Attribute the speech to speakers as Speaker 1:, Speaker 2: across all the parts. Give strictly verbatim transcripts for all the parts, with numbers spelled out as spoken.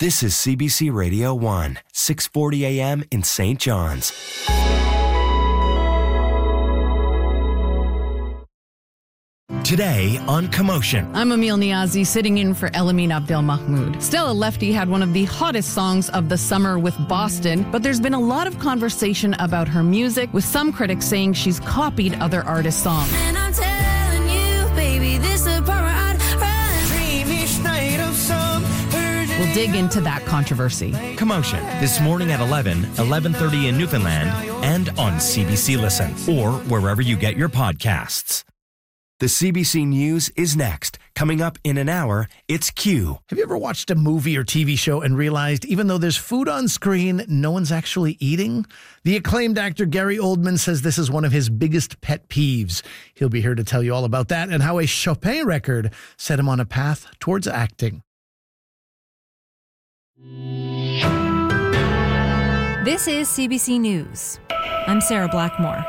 Speaker 1: This is C B C Radio one, six forty A M in Saint John's. Today on Commotion.
Speaker 2: I'm Emil Niazi, sitting in for Elamin Abdel Mahmoud. Stella Lefty had one of the hottest songs of the summer with Boston, but there's been a lot of conversation about her music, with some critics saying she's copied other artists' songs.
Speaker 3: And I'm telling you, baby, this is the part where I'd run.
Speaker 4: Dream each night of some virgin.
Speaker 2: We'll dig into that controversy.
Speaker 1: Commotion, this morning at eleven, eleven thirty in Newfoundland, and on C B C Listen, or wherever you get your podcasts. The C B C News is next. Coming up in an hour, it's Q.
Speaker 5: Have you ever watched a movie or T V show and realized even though there's food on screen, no one's actually eating? The acclaimed actor Gary Oldman says this is one of his biggest pet peeves. He'll be here to tell you all about that and how a Chopin record set him on a path towards acting.
Speaker 6: This is C B C News. I'm Sarah Blackmore.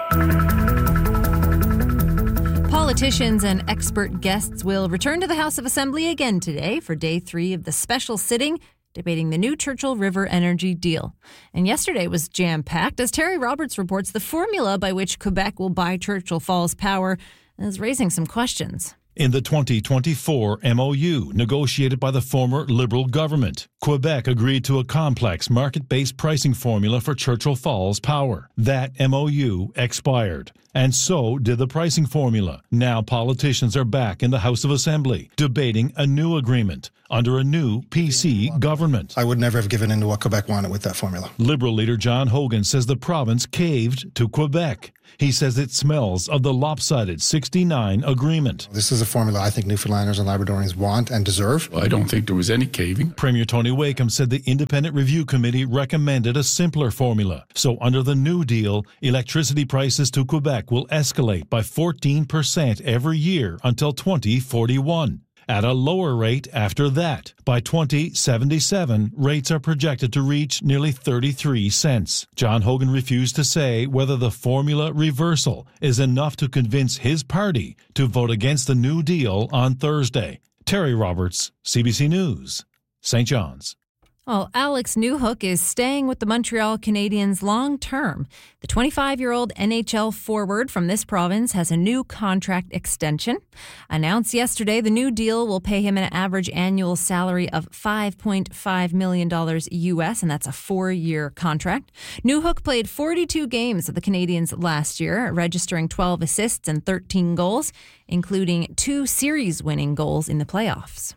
Speaker 6: Politicians and expert guests will return to the House of Assembly again today for day three of the special sitting debating the new Churchill River energy deal. And yesterday was jam-packed. As Terry Roberts reports, the formula by which Quebec will buy Churchill Falls power is raising some questions.
Speaker 7: In the twenty twenty-four M O U negotiated by the former Liberal government, Quebec agreed to a complex market-based pricing formula for Churchill Falls power. That M O U expired, and so did the pricing formula. Now politicians are back in the House of Assembly debating a new agreement under a new P C government.
Speaker 8: I would never have given in to what Quebec wanted with that formula.
Speaker 7: Liberal leader John Hogan says the province caved to Quebec. He says it smells of the lopsided sixty-nine agreement.
Speaker 8: This is a formula I think Newfoundlanders and Labradorians want and deserve.
Speaker 9: Well, I don't think there was any caving.
Speaker 7: Premier Tony Wakeham said the Independent Review Committee recommended a simpler formula. So under the new deal, electricity prices to Quebec will escalate by fourteen percent every year until twenty forty-one. At a lower rate after that. By twenty seventy-seven, rates are projected to reach nearly thirty-three cents. John Hogan refused to say whether the formula reversal is enough to convince his party to vote against the new deal on Thursday. Terry Roberts, C B C News, Saint John's.
Speaker 6: Well, Alex Newhook is staying with the Montreal Canadiens long term. The twenty-five-year-old N H L forward from this province has a new contract extension. Announced yesterday, the new deal will pay him an average annual salary of five point five million dollars U S, and that's a four-year contract. Newhook played forty-two games of the Canadiens last year, registering twelve assists and thirteen goals, including two series-winning goals in the playoffs.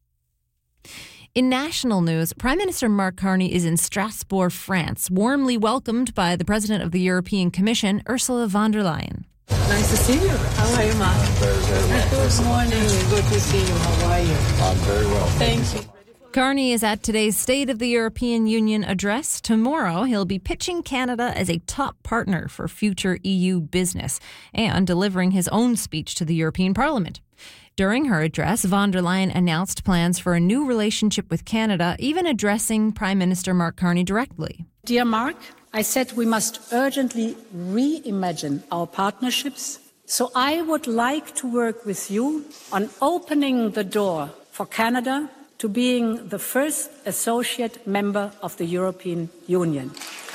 Speaker 6: In national news, Prime Minister Mark Carney is in Strasbourg, France, warmly welcomed by the President of the European Commission, Ursula von der Leyen.
Speaker 10: Nice to see you. How are you, Mark?
Speaker 9: Very, very well.
Speaker 10: Good morning. Good to see you. How are you?
Speaker 9: I'm very well.
Speaker 10: Thank you.
Speaker 6: Carney is at today's State of the European Union address. Tomorrow, he'll be pitching Canada as a top partner for future E U business and delivering his own speech to the European Parliament. During her address, von der Leyen announced plans for a new relationship with Canada, even addressing Prime Minister Mark Carney directly.
Speaker 11: Dear Mark, I said we must urgently reimagine our partnerships. So I would like to work with you on opening the door for Canada to being the first associate member of the European Union.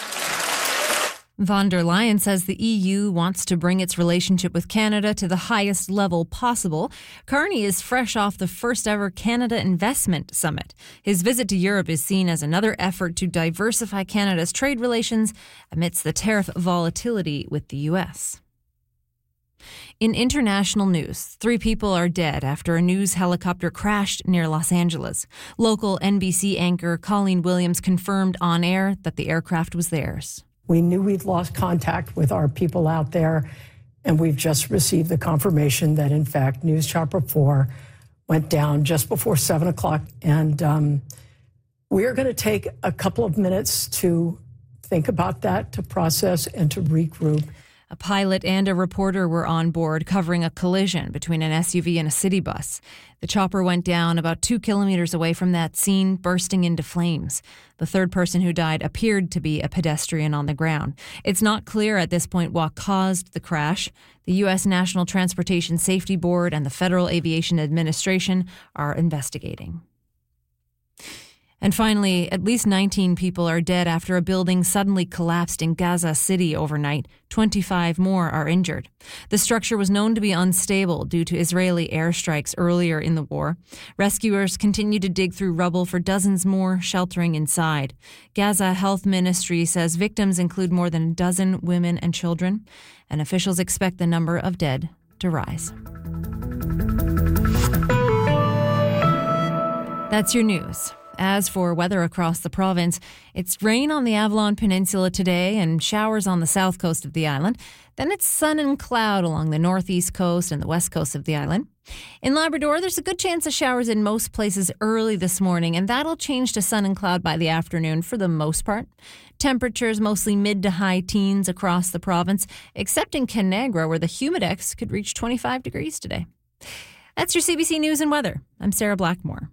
Speaker 6: Von der Leyen says the E U wants to bring its relationship with Canada to the highest level possible. Carney is fresh off the first ever Canada Investment Summit. His visit to Europe is seen as another effort to diversify Canada's trade relations amidst the tariff volatility with the U S. In international news, three people are dead after a news helicopter crashed near Los Angeles. Local N B C anchor Colleen Williams confirmed on air that the aircraft was theirs.
Speaker 12: We knew we'd lost contact with our people out there, and we've just received the confirmation that, in fact, News Chopper four went down just before seven o'clock. And um, we're going to take a couple of minutes to think about that, to process, and to regroup.
Speaker 6: A pilot and a reporter were on board covering a collision between an S U V and a city bus. The chopper went down about two kilometers away from that scene, bursting into flames. The third person who died appeared to be a pedestrian on the ground. It's not clear at this point what caused the crash. The U S National Transportation Safety Board and the Federal Aviation Administration are investigating. And finally, at least nineteen people are dead after a building suddenly collapsed in Gaza City overnight. twenty-five more are injured. The structure was known to be unstable due to Israeli airstrikes earlier in the war. Rescuers continue to dig through rubble for dozens more sheltering inside. Gaza Health Ministry says victims include more than a dozen women and children, and officials expect the number of dead to rise. That's your news. As for weather across the province, it's rain on the Avalon Peninsula today and showers on the south coast of the island. Then it's sun and cloud along the northeast coast and the west coast of the island. In Labrador, there's a good chance of showers in most places early this morning, and that'll change to sun and cloud by the afternoon for the most part. Temperatures mostly mid to high teens across the province, except in Canagra, where the humidex could reach twenty-five degrees today. That's your C B C News and Weather. I'm Sarah Blackmore.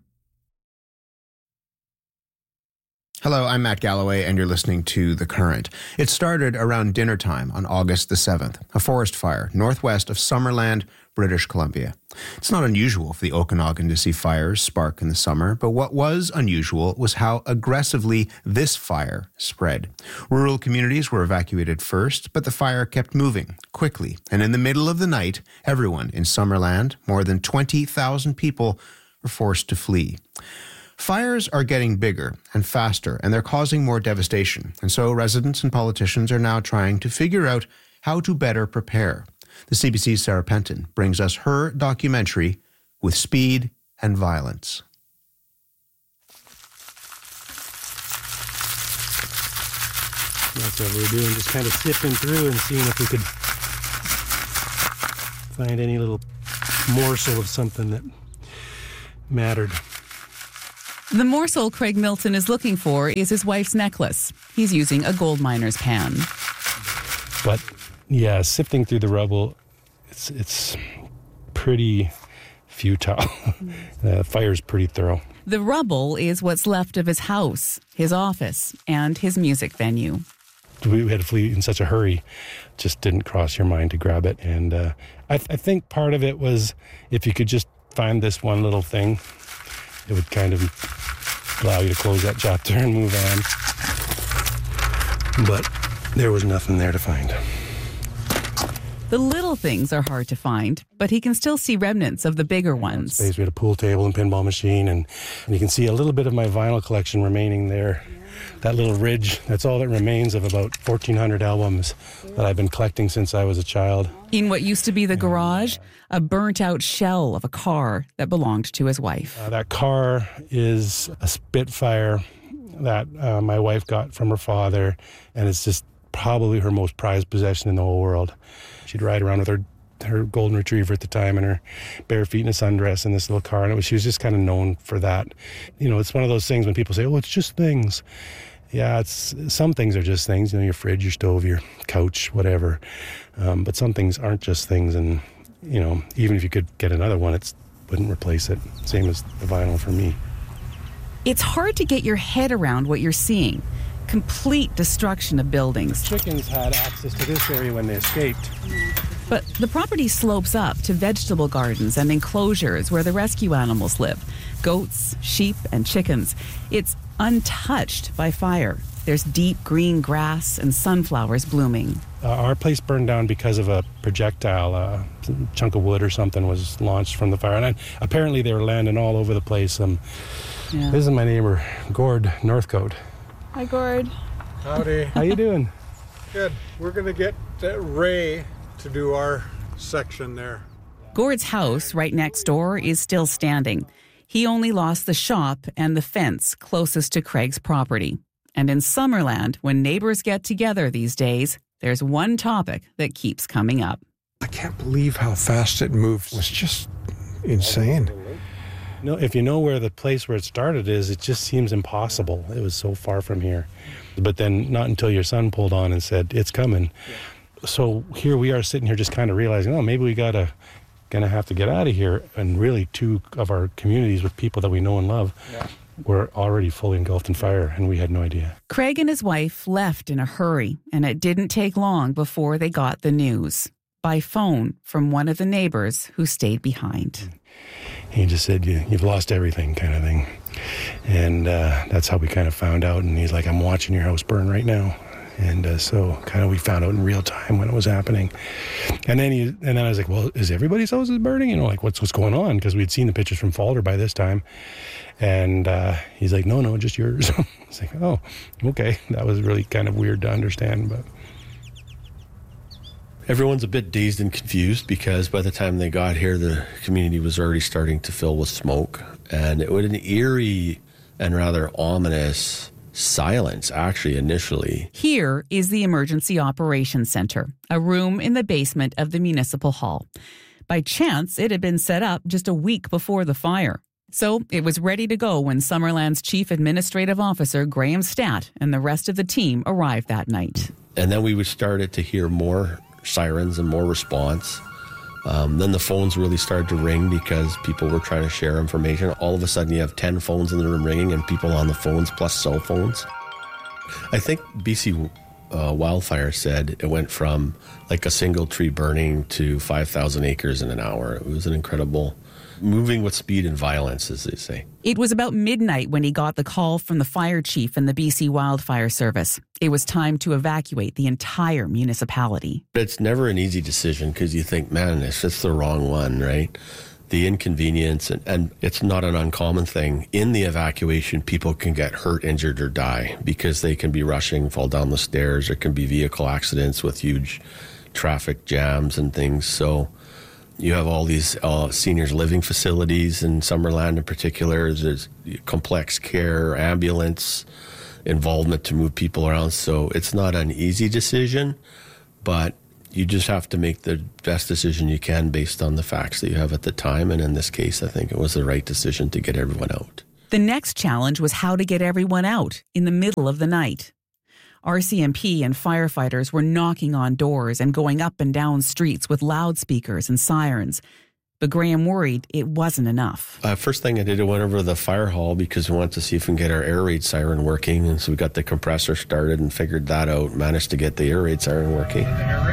Speaker 13: Hello, I'm Matt Galloway, and you're listening to The Current. It started around dinner time on August the seventh, a forest fire northwest of Summerland, British Columbia. It's not unusual for the Okanagan to see fires spark in the summer, but what was unusual was how aggressively this fire spread. Rural communities were evacuated first, but the fire kept moving quickly, and in the middle of the night, everyone in Summerland, more than twenty thousand people, were forced to flee. Fires are getting bigger and faster, and they're causing more devastation. And so residents and politicians are now trying to figure out how to better prepare. The C B C's Sarah Penton brings us her documentary, With Speed and Violence.
Speaker 14: That's what we're doing, just kind of sifting through and seeing if we could find any little morsel of something that mattered.
Speaker 15: The morsel Craig Milton is looking for is his wife's necklace. He's using a gold miner's pan.
Speaker 14: But yeah, sifting through the rubble, it's it's pretty futile. The fire's pretty thorough.
Speaker 15: The rubble is what's left of his house, his office, and his music venue.
Speaker 14: We had to flee in such a hurry, just didn't cross your mind to grab it. And uh, I, th- I think part of it was if you could just find this one little thing, it would kind of allow you to close that chapter and move on. But there was nothing there to find.
Speaker 15: The little things are hard to find, but he can still see remnants of the bigger ones.
Speaker 14: Space. We had a pool table and pinball machine, and, and you can see a little bit of my vinyl collection remaining there. That little ridge, that's all that remains of about fourteen hundred albums that I've been collecting since I was a child.
Speaker 15: In what used to be the garage, a burnt-out shell of a car that belonged to his wife.
Speaker 14: Uh, that car is a Spitfire that uh, my wife got from her father, and it's just probably her most prized possession in the whole world. She'd ride around with her her golden retriever at the time and her bare feet in a sundress in this little car, and it was, she was just kind of known for that. You know, it's one of those things when people say, oh, it's just things. Yeah, it's some things are just things, you know, your fridge, your stove, your couch, whatever. Um, but some things aren't just things, and, you know, even if you could get another one, it wouldn't replace it. Same as the vinyl for me.
Speaker 15: It's hard to get your head around what you're seeing. Complete destruction of buildings.
Speaker 14: Chickens had access to this area when they escaped.
Speaker 15: But the property slopes up to vegetable gardens and enclosures where the rescue animals live. Goats, sheep, and chickens. It's untouched by fire. There's deep green grass and sunflowers blooming.
Speaker 14: Uh, our place burned down because of a projectile. Uh, a chunk of wood or something was launched from the fire. And I, apparently they were landing all over the place. Um, yeah. This is my neighbor, Gord Northcote.
Speaker 16: Hi, Gord.
Speaker 17: Howdy.
Speaker 14: How you doing?
Speaker 17: Good. We're going to get uh, Ray to do our section there.
Speaker 15: Gord's house right next door is still standing. He only lost the shop and the fence closest to Craig's property. And in Summerland, when neighbors get together these days, there's one topic that keeps coming up.
Speaker 17: I can't believe how fast it moved. It was just insane.
Speaker 14: No, if you know where the place where it started is, it just seems impossible. It was so far from here. But then not until your son pulled on and said, it's coming. Yeah. So here we are sitting here just kind of realizing, oh, maybe we gotta gonna have to get out of here. And really two of our communities with people that we know and love yeah. were already fully engulfed in fire, and we had no idea.
Speaker 15: Craig and his wife left in a hurry, and it didn't take long before they got the news. By phone from one of the neighbors who stayed behind.
Speaker 14: He just said, you, you've lost everything kind of thing. And uh, that's how we kind of found out. And he's like, I'm watching your house burn right now. And uh, so kind of we found out in real time when it was happening. And then he, and then I was like, well, is everybody's house is burning? You know, like what's what's going on? Because we'd seen the pictures from Falder by this time. And uh, he's like, no, no, just yours. I was like, oh, okay. That was really kind of weird to understand. But
Speaker 16: everyone's a bit dazed and confused because by the time they got here, the community was already starting to fill with smoke. And it was an eerie and rather ominous silence, actually, initially.
Speaker 15: Here is the Emergency Operations Center, a room in the basement of the Municipal Hall. By chance, it had been set up just a week before the fire. So it was ready to go when Summerland's Chief Administrative Officer, Graham Statt, and the rest of the team arrived that night.
Speaker 16: And then we started to hear more sirens and more response. Um, then the phones really started to ring because people were trying to share information. All of a sudden, you have ten phones in the room ringing and people on the phones plus cell phones. I think B C uh, Wildfire said it went from like a single tree burning to five thousand acres in an hour. It was an incredible, moving with speed and violence, as they say.
Speaker 15: It was about midnight when he got the call from the fire chief and the B C Wildfire Service. It was time to evacuate the entire municipality.
Speaker 16: It's never an easy decision because you think, man, if it's the wrong one, right? The inconvenience, and, and it's not an uncommon thing. In the evacuation, people can get hurt, injured, or die because they can be rushing, fall down the stairs. There can be vehicle accidents with huge traffic jams and things. So you have all these uh, seniors living facilities in Summerland in particular. There's complex care, ambulance involvement to move people around. So it's not an easy decision, but you just have to make the best decision you can based on the facts that you have at the time. And in this case, I think it was the right decision to get everyone out.
Speaker 15: The next challenge was how to get everyone out in the middle of the night. R C M P and firefighters were knocking on doors and going up and down streets with loudspeakers and sirens. But Graham worried it wasn't enough.
Speaker 16: Uh, first thing I did, I went over to the fire hall because we wanted to see if we can get our air raid siren working. And so we got the compressor started and figured that out, managed to get the air raid siren working.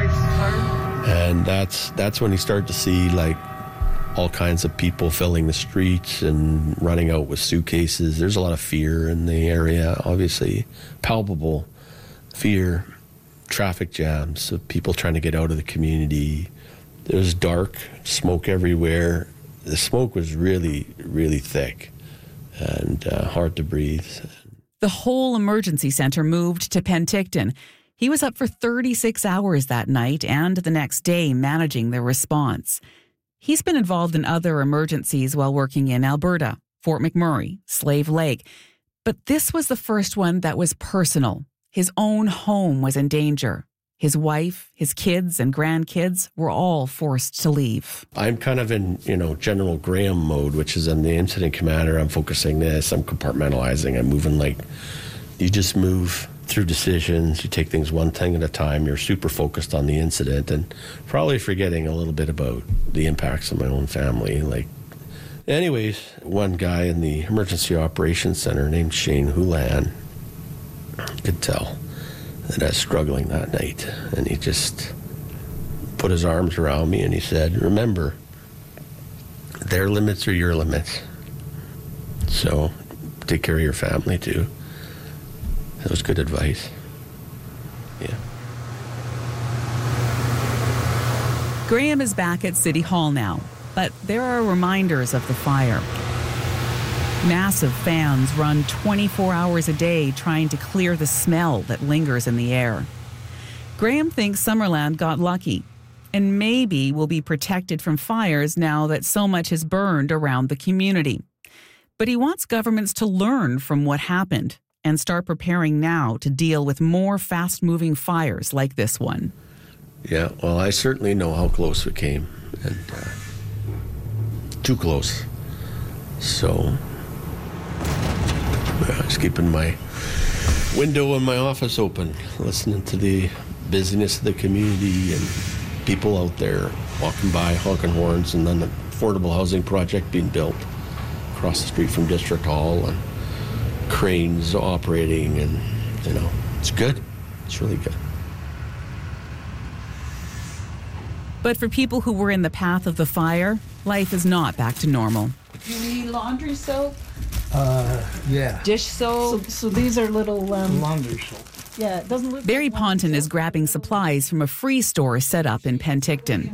Speaker 16: And that's that's when you start to see like all kinds of people filling the streets and running out with suitcases. There's a lot of fear in the area, obviously, palpable fear, traffic jams of people trying to get out of the community. It was dark, smoke everywhere. The smoke was really, really thick and uh, hard to breathe.
Speaker 15: The whole emergency center moved to Penticton. He was up for thirty-six hours that night and the next day managing the response. He's been involved in other emergencies while working in Alberta, Fort McMurray, Slave Lake. But this was the first one that was personal. His own home was in danger. His wife, his kids, and grandkids were all forced to leave.
Speaker 16: I'm kind of in, you know, General Graham mode, which is I'm the incident commander. I'm focusing this. I'm compartmentalizing. I'm moving like, you just move through decisions. You take things one thing at a time. You're super focused on the incident and probably forgetting a little bit about the impacts on my own family. Like, anyways, one guy in the Emergency Operations Center named Shane Houlihan could tell that I was struggling that night. And he just put his arms around me and he said, remember, their limits are your limits. So take care of your family too. That was good advice. Yeah.
Speaker 15: Graham is back at City Hall now, but there are reminders of the fire. Massive fans run twenty-four hours a day trying to clear the smell that lingers in the air. Graham thinks Summerland got lucky and maybe will be protected from fires now that so much has burned around the community. But he wants governments to learn from what happened and start preparing now to deal with more fast-moving fires like this one.
Speaker 16: Yeah, well, I certainly know how close we came, and uh, too close. So I was keeping my window in my office open, listening to the busyness of the community and people out there walking by, honking horns, and then the affordable housing project being built across the street from District Hall, and cranes operating, and, you know, it's good. It's really good.
Speaker 15: But for people who were in the path of the fire, life is not back to normal.
Speaker 10: You need laundry soap?
Speaker 18: Uh, yeah.
Speaker 10: Dish soap.
Speaker 12: So, so these are little um,
Speaker 18: Laundry soap.
Speaker 12: Yeah, it doesn't look.
Speaker 15: Barry Ponton is grabbing supplies from a free store set up in Penticton.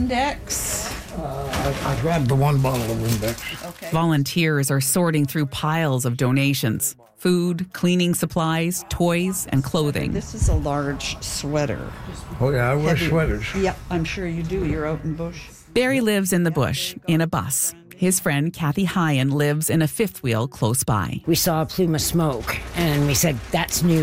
Speaker 10: Windex.
Speaker 18: Uh, I, I grabbed the one bottle of Windex.
Speaker 10: Okay.
Speaker 15: Volunteers are sorting through piles of donations: food, cleaning supplies, toys, and clothing.
Speaker 10: This is a large sweater.
Speaker 18: Oh yeah, I wear
Speaker 10: Heavy.
Speaker 18: sweaters.
Speaker 10: Yep, I'm sure you do. You're out in bush.
Speaker 15: Barry lives in the bush, in a bus. His friend Kathy Hyen lives in a fifth wheel close by.
Speaker 19: We saw a plume of smoke, and we said, that's new.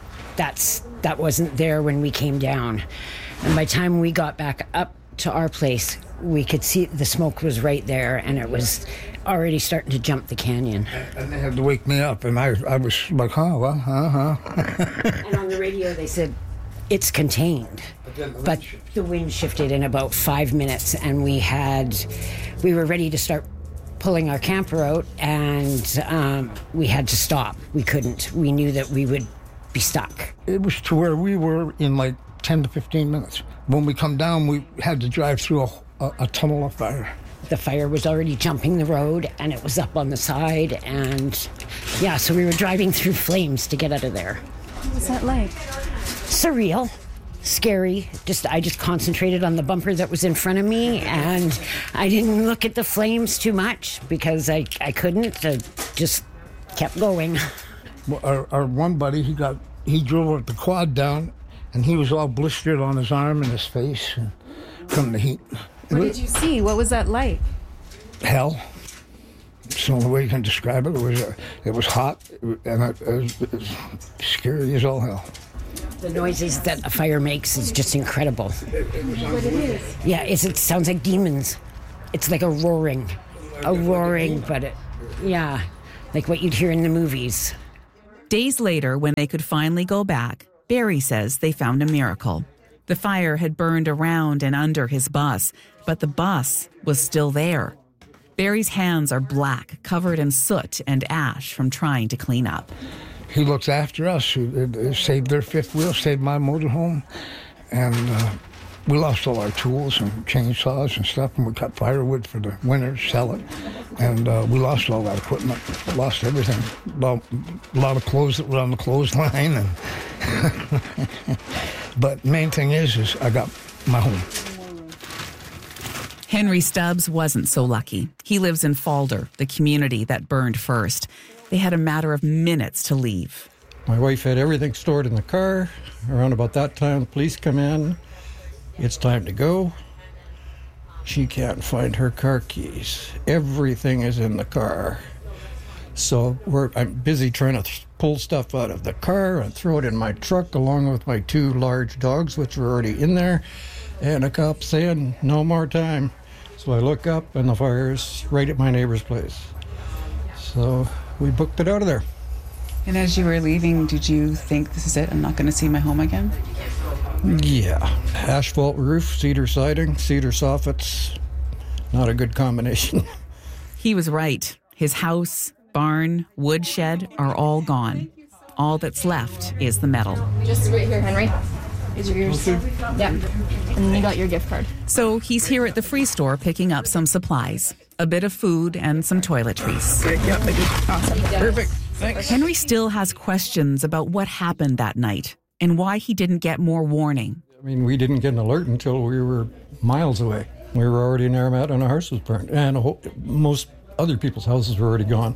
Speaker 19: That's that wasn't there when we came down. And by the time we got back up to our place, we could see the smoke was right there, and it was already starting to jump the canyon.
Speaker 18: And they had to wake me up, and I, I was like, huh, well, huh, huh.
Speaker 19: And on the radio, they said, it's contained. But, but the wind shifted in about five minutes, and we had, we were ready to start pulling our camper out, and um, we had to stop. We couldn't. We knew that we would be stuck.
Speaker 18: It was to where we were in like ten to fifteen minutes. When we come down, we had to drive through a, a, a tunnel of fire.
Speaker 19: The fire was already jumping the road, and it was up on the side, and yeah, so we were driving through flames to get out of there.
Speaker 20: What was that like?
Speaker 19: Surreal, scary. Just I just concentrated on the bumper that was in front of me, and I didn't look at the flames too much because I, I couldn't. I just kept going.
Speaker 18: Well, our, our one buddy, he got he drove the quad down, and he was all blistered on his arm and his face and, from the heat.
Speaker 20: What did you see? What was that like?
Speaker 18: Hell. It's the only way you can describe it. It was uh, it was hot, and it, it, was, it was scary as all hell.
Speaker 19: The noises that a fire makes is just incredible.
Speaker 20: What it is?
Speaker 19: Yeah, it's, it sounds like demons. It's like a roaring, a roaring, but it, yeah, like what you'd hear in the movies.
Speaker 15: Days later, when they could finally go back, Barry says they found a miracle. The fire had burned around and under his bus, but the bus was still there. Barry's hands are black, covered in soot and ash from trying to clean up.
Speaker 18: He looks after us. He, he saved their fifth wheel, saved my motorhome, and uh, we lost all our tools and chainsaws and stuff, and we cut firewood for the winter, sell it, and uh, we lost all that equipment, lost everything. Well, a lot of clothes that were on the clothesline, and but main thing is, is I got my home.
Speaker 15: Henry Stubbs wasn't so lucky. He lives in Falder, the community that burned first. They had a matter of minutes to leave.
Speaker 21: My wife had everything stored in the car. Around about that time, the police come in. It's time to go. She can't find her car keys. Everything is in the car. So we're, I'm busy trying to th- pull stuff out of the car and throw it in my truck along with my two large dogs, which were already in there. And a cop saying, no more time. So I look up and the fire's right at my neighbor's place. So we booked it out of there.
Speaker 15: And as you were leaving, did you think, this is it, I'm not going to see my home again?
Speaker 21: Yeah. Asphalt roof, cedar siding, cedar soffits. Not a good combination.
Speaker 15: He was right. His house, barn, woodshed are all gone. All that's left is the metal.
Speaker 20: Just right here, Henry. Is yours? Okay. Yeah. And then you got your gift card.
Speaker 15: So he's here at the free store picking up some supplies. A bit of food and some toiletries.
Speaker 21: Okay, yeah, I did.
Speaker 15: Awesome.
Speaker 21: Perfect. Thanks.
Speaker 15: Henry still has questions about what happened that night and why he didn't get more warning.
Speaker 21: I mean, we didn't get an alert until we were miles away. We were already in Aramat and our house was burned. And a whole, most other people's houses were already gone.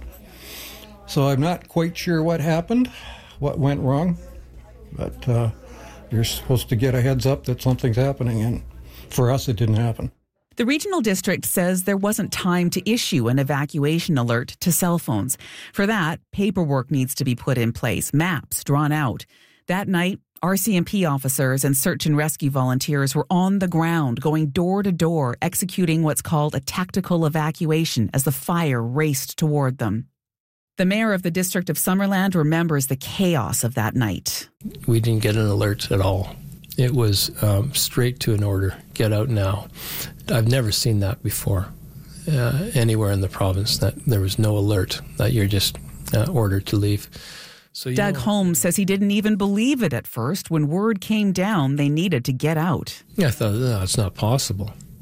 Speaker 21: So I'm not quite sure what happened, what went wrong. But uh, you're supposed to get a heads up that something's happening. And for us, it didn't happen.
Speaker 15: The regional district says there wasn't time to issue an evacuation alert to cell phones. For that, paperwork needs to be put in place, maps drawn out. That night, R C M P officers and search and rescue volunteers were on the ground, going door to door, executing what's called a tactical evacuation as the fire raced toward them. The mayor of the District of Summerland remembers the chaos of that night.
Speaker 22: We didn't get an alert at all. It was um, straight to an order, get out now. I've never seen that before uh, anywhere in the province, that there was no alert, that you're just uh, ordered to leave. So
Speaker 15: Doug know, Holmes says he didn't even believe it at first when word came down they needed to get out.
Speaker 22: Yeah, I thought, no, it's not possible.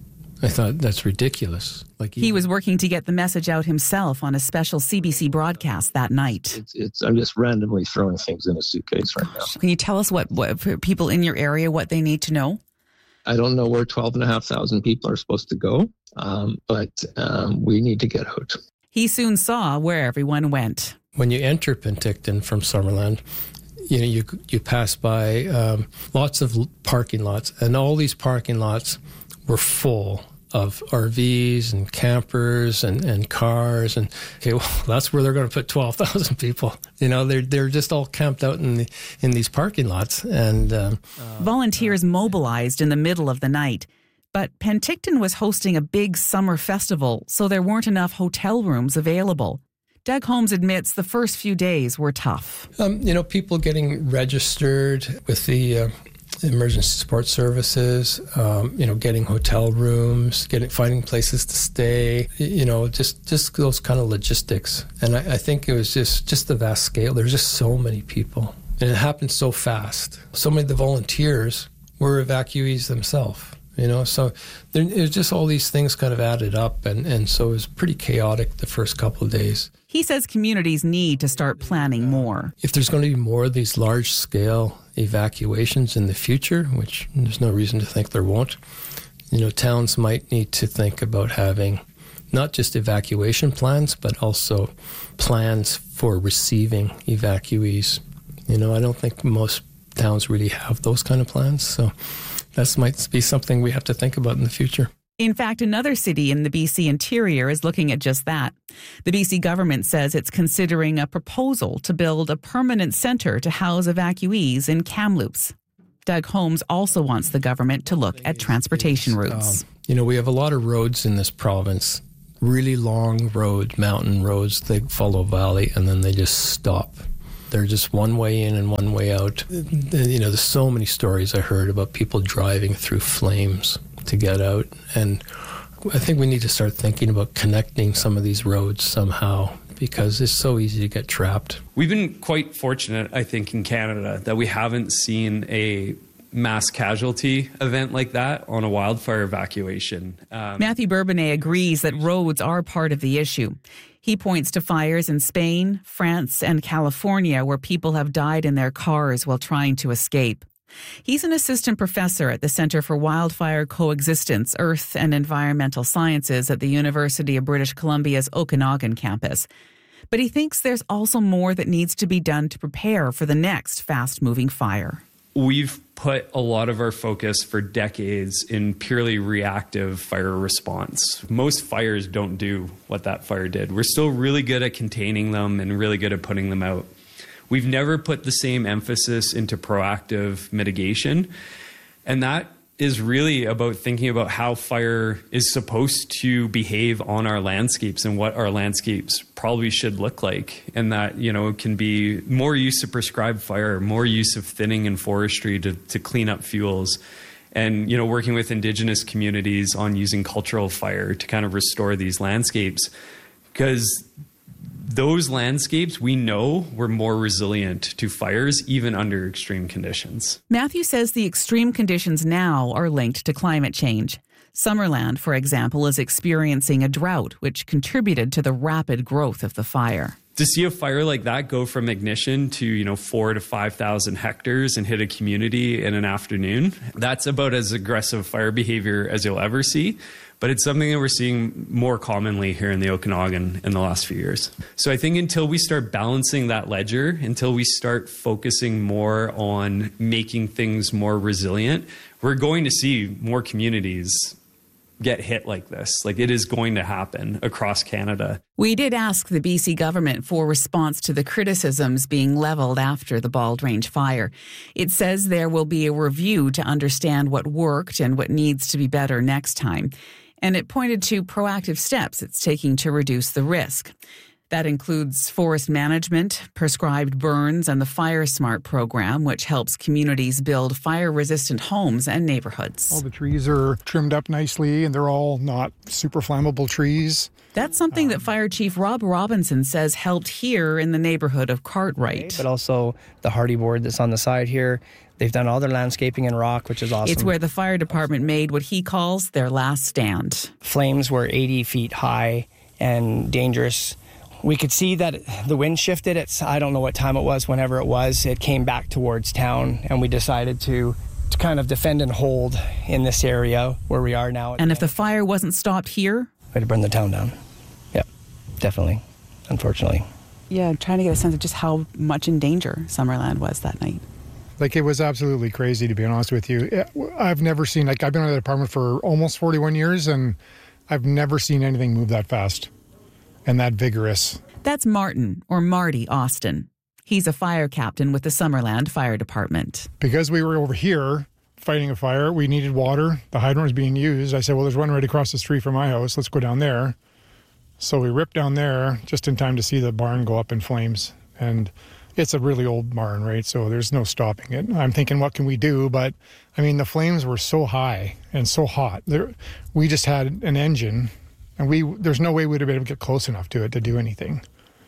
Speaker 22: I thought, that's ridiculous. Like
Speaker 15: He was working to get the message out himself on a special C B C broadcast that night.
Speaker 3: It's, it's I'm just randomly throwing things in a suitcase right now.
Speaker 15: Can you tell us what, what for people in your area, what they need to know?
Speaker 3: I don't know where twelve and a half thousand people are supposed to go, um, but um, we need to get out.
Speaker 15: He soon saw where everyone went.
Speaker 22: When you enter Penticton from Summerland, you know, you you pass by um, lots of parking lots, and all these parking lots were full of R Vs and campers and, and cars. And, okay, well, that's where they're going to put twelve thousand people. You know, they're, they're just all camped out in the, in these parking lots. And um,
Speaker 15: Volunteers mobilized in the middle of the night. But Penticton was hosting a big summer festival, so there weren't enough hotel rooms available. Doug Holmes admits the first few days were tough.
Speaker 22: Um, you know, people getting registered with the uh, emergency support services, um, you know, getting hotel rooms, getting finding places to stay, you know, just, just those kind of logistics. And I, I think it was just, just the vast scale. There's just so many people. And it happened so fast. So many of the volunteers were evacuees themselves. You know, so there, it was just all these things kind of added up, and, and so it was pretty chaotic the first couple of days.
Speaker 15: He says communities need to start planning more.
Speaker 22: If there's going to be more of these large-scale evacuations in the future, which there's no reason to think there won't, you know, towns might need to think about having not just evacuation plans, but also plans for receiving evacuees. You know, I don't think most towns really have those kind of plans, so that might be something we have to think about in the future.
Speaker 15: In fact, another city in the B C interior is looking at just that. The B C government says it's considering a proposal to build a permanent centre to house evacuees in Kamloops. Doug Holmes also wants the government to look at transportation routes.
Speaker 22: Um, you know, we have a lot of roads in this province, really long roads, mountain roads. They follow valley and then they just stop. They're just one way in and one way out. You know, there's so many stories I heard about people driving through flames to get out. And I think we need to start thinking about connecting some of these roads somehow, because it's so easy to get trapped.
Speaker 4: We've been quite fortunate, I think, in Canada that we haven't seen a mass casualty event like that on a wildfire evacuation. Um,
Speaker 15: Matthew Bourbonnais agrees that roads are part of the issue. He points to fires in Spain, France, and California where people have died in their cars while trying to escape. He's an assistant professor at the Centre for Wildfire Coexistence, Earth and Environmental Sciences at the University of British Columbia's Okanagan campus. But he thinks there's also more that needs to be done to prepare for the next fast-moving fire.
Speaker 4: We've put a lot of our focus for decades in purely reactive fire response. Most fires don't do what that fire did. We're still really good at containing them and really good at putting them out. We've never put the same emphasis into proactive mitigation, and that is really about thinking about how fire is supposed to behave on our landscapes and what our landscapes probably should look like. And that, you know, it can be more use of prescribed fire, more use of thinning and forestry to, to clean up fuels. And, you know, working with Indigenous communities on using cultural fire to kind of restore these landscapes. Because those landscapes, we know, were more resilient to fires, even under extreme conditions.
Speaker 15: Matthew says the extreme conditions now are linked to climate change. Summerland, for example, is experiencing a drought, which contributed to the rapid growth of the fire.
Speaker 4: To see a fire like that go from ignition to, you know, four to five thousand hectares and hit a community in an afternoon, that's about as aggressive fire behavior as you'll ever see. But it's something that we're seeing more commonly here in the Okanagan in the last few years. So I think until we start balancing that ledger, until we start focusing more on making things more resilient, we're going to see more communities get hit like this. Like, it is going to happen across Canada.
Speaker 15: We did ask the B C government for response to the criticisms being leveled after the Bald Range fire. It says there will be a review to understand what worked and what needs to be better next time. And it pointed to proactive steps it's taking to reduce the risk. That includes forest management, prescribed burns, and the Fire Smart program, which helps communities build fire-resistant homes and neighborhoods.
Speaker 1: All the trees are trimmed up nicely, and they're all not super flammable trees.
Speaker 15: That's something that Fire Chief Rob Robinson says helped here in the neighborhood of Cartwright.
Speaker 2: But also the hardy board that's on the side here. They've done all their landscaping in rock, which is awesome.
Speaker 15: It's where the fire department made what he calls their last stand.
Speaker 2: Flames were eighty feet high and dangerous. We could see that the wind shifted. It's, I don't know what time it was, whenever it was. It came back towards town, and we decided to, to kind of defend and hold in this area where we are now.
Speaker 15: And if the fire wasn't stopped here?
Speaker 2: We'd burn the town down. Yep, definitely, unfortunately.
Speaker 15: Yeah, I'm trying to get a sense of just how much in danger Summerland was that night.
Speaker 1: Like, it was absolutely crazy, to be honest with you. I've never seen, like, I've been in the department for almost forty-one years, and I've never seen anything move that fast and that vigorous.
Speaker 15: That's Martin, or Marty Austin. He's a fire captain with the Summerland Fire Department.
Speaker 1: Because we were over here fighting a fire, we needed water. The hydrant was being used. I said, well, there's one right across the street from my house. Let's go down there. So we ripped down there just in time to see the barn go up in flames. And it's a really old barn, right? So there's no stopping it. I'm thinking, what can we do? But, I mean, the flames were so high and so hot. There, we just had an engine, and we there's no way we'd have been able to get close enough to it to do anything.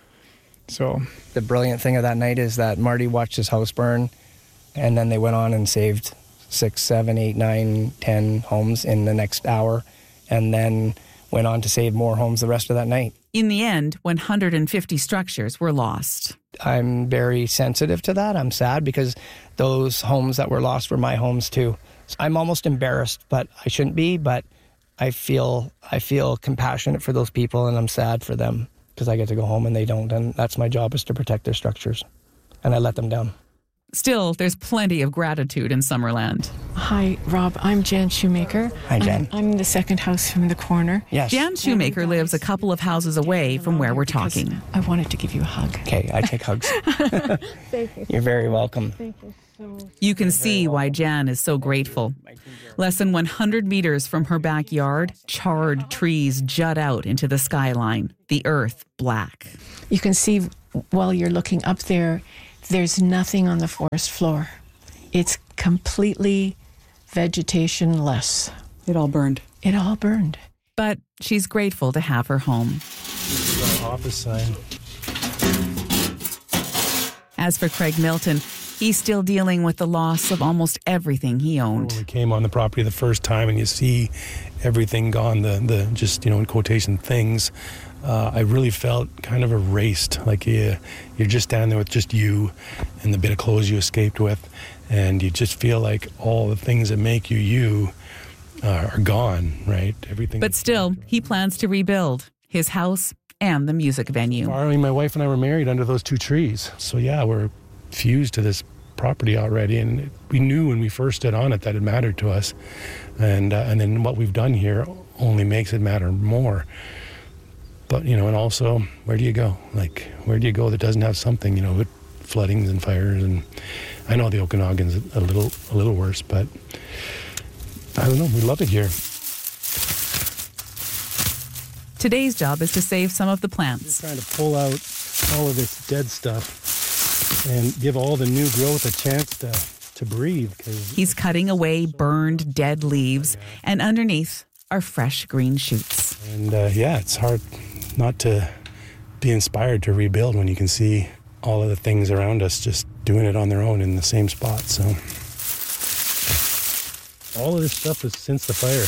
Speaker 1: So
Speaker 2: the brilliant thing of that night is that Marty watched his house burn, and then they went on and saved six, seven, eight, nine, ten homes in the next hour, and then went on to save more homes the rest of that night.
Speaker 15: In the end, one hundred fifty structures were lost.
Speaker 2: I'm very sensitive to that. I'm sad because those homes that were lost were my homes too. I'm almost embarrassed, but I shouldn't be, but I feel I feel compassionate for those people, and I'm sad for them because I get to go home and they don't, and that's my job, is to protect their structures, and I let them down.
Speaker 15: Still, there's plenty of gratitude in Summerland.
Speaker 23: Hi, Rob. I'm Jan Shoemaker.
Speaker 2: Hi, Jan.
Speaker 23: I'm, I'm the second house from the corner.
Speaker 2: Yes.
Speaker 15: Jan Shoemaker lives a couple of houses away from where we're talking.
Speaker 23: I wanted to give you a hug.
Speaker 2: Okay, I take hugs.
Speaker 23: Thank you.
Speaker 2: You're very welcome.
Speaker 23: Thank you so much.
Speaker 15: You can see why Jan is so grateful. Less than one hundred meters from her backyard, charred trees jut out into the skyline, the earth black.
Speaker 23: You can see while you're looking up there, there's nothing on the forest floor. It's completely vegetation-less.
Speaker 15: It all burned.
Speaker 23: It all burned.
Speaker 15: But she's grateful to have her home.
Speaker 14: This is our office sign.
Speaker 15: As for Craig Milton, he's still dealing with the loss of almost everything he owned.
Speaker 14: When we came on the property the first time and you see everything gone, the, the just, you know, in quotation, things, Uh, I really felt kind of erased, like you, you're just standing there with just you and the bit of clothes you escaped with, and you just feel like all the things that make you you uh, are gone, right? Everything.
Speaker 15: But still, he plans to rebuild his house and the music venue.
Speaker 14: I mean, my wife and I were married under those two trees, so yeah, we're fused to this property already, and we knew when we first stood on it that it mattered to us, and uh, and then what we've done here only makes it matter more. But, you know, and also, where do you go? Like, where do you go that doesn't have something, you know, with floodings and fires? And I know the Okanagan's a little a little worse, but I don't know. We love it here.
Speaker 15: Today's job is to save some of the plants.
Speaker 14: We're trying to pull out all of this dead stuff and give all the new growth a chance to, to breathe.
Speaker 15: He's cutting away burned, dead leaves, and underneath are fresh green shoots.
Speaker 14: And, uh, yeah, it's hard not to be inspired to rebuild when you can see all of the things around us just doing it on their own in the same spot. So all of this stuff is since the fire.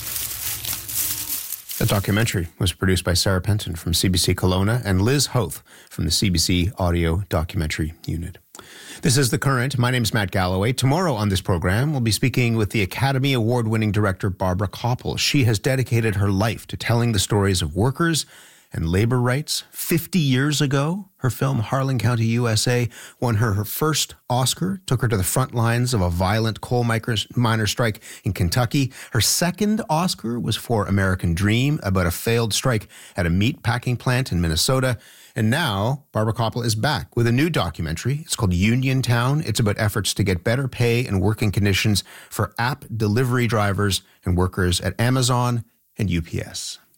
Speaker 13: The documentary was produced by Sarah Penton from C B C Kelowna and Liz Hoth from the C B C Audio Documentary Unit. This is The Current. My name is Matt Galloway. Tomorrow on this program, we'll be speaking with the Academy Award-winning director Barbara Kopple. She has dedicated her life to telling the stories of workers and labor rights. Fifty years ago, her film Harlan County, U S A won her her first Oscar, took her to the front lines of a violent coal miner strike in Kentucky. Her second Oscar was for American Dream, about a failed strike at a meat packing plant in Minnesota. And now, Barbara Kopple is back with a new documentary. It's called Uniontown. It's about efforts to get better pay and working conditions for app delivery drivers and workers at Amazon and U P S.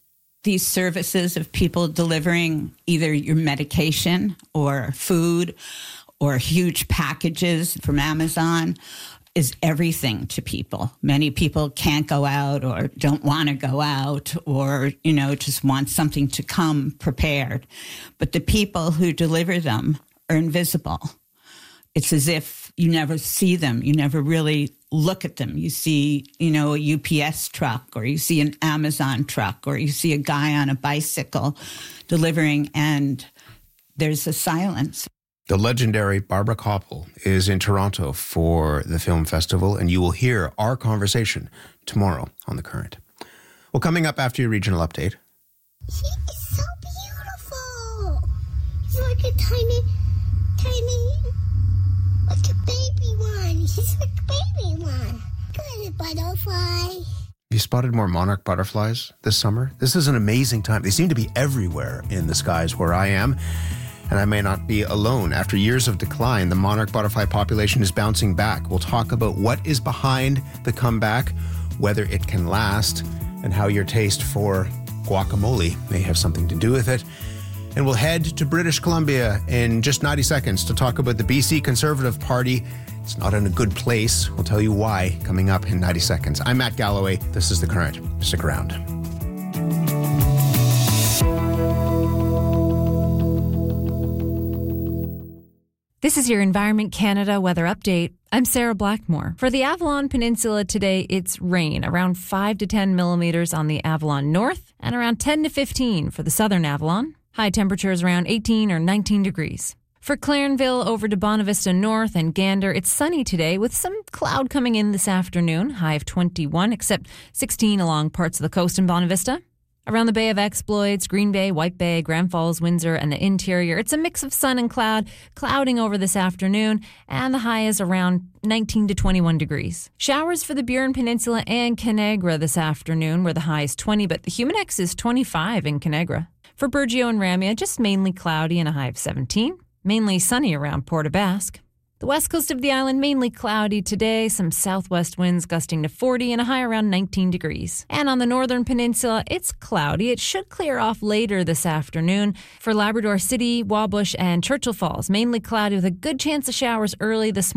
Speaker 5: these services of people delivering either your medication or food or huge packages from Amazon is everything to people. Many people can't go out or don't want to go out or, you know, just want something to come prepared. But the people who deliver them are invisible. It's as if you never see them. You never really look at them. You see, you know, a U P S truck, or you see an Amazon truck, or you see a guy on a bicycle delivering, and there's a silence.
Speaker 13: The legendary Barbara Koppel is in Toronto for the film festival, and you will hear our conversation tomorrow on The Current. Well, coming up after your regional update.
Speaker 7: He is so beautiful. He's like a tiny, tiny, like a baby one. He's like a baby one. Good butterfly.
Speaker 13: Have you spotted more monarch butterflies this summer? This is an amazing time. They seem to be everywhere in the skies where I am. And I may not be alone. After years of decline, the monarch butterfly population is bouncing back. We'll talk about what is behind the comeback, whether it can last, and how your taste for guacamole may have something to do with it. And we'll head to British Columbia in just ninety seconds to talk about the B C Conservative Party. It's not in a good place. We'll tell you why coming up in ninety seconds. I'm Matt Galloway. This is The Current. Stick around.
Speaker 6: This is your Environment Canada weather update. I'm Sarah Blackmore. For the Avalon Peninsula today, it's rain, around five to ten millimeters on the Avalon North and around ten to fifteen for the southern Avalon. High temperatures around eighteen or nineteen degrees. For Clarenville over to Bonavista North and Gander, it's sunny today with some cloud coming in this afternoon. High of twenty-one, except sixteen along parts of the coast in Bonavista. Around the Bay of Exploits, Green Bay, White Bay, Grand Falls, Windsor, and the interior, it's a mix of sun and cloud, clouding over this afternoon, and the high is around nineteen to twenty-one degrees. Showers for the Burin Peninsula and Conagra this afternoon, where the high is twenty, but the Humidex is twenty-five in Conagra. For Burgeo and Ramia, just mainly cloudy and a high of seventeen. Mainly sunny around Port aux Basques. The west coast of the island, mainly cloudy today, some southwest winds gusting to forty and a high around nineteen degrees. And on the northern peninsula, it's cloudy. It should clear off later this afternoon. For Labrador City, Wabush, and Churchill Falls, mainly cloudy with a good chance of showers early this morning.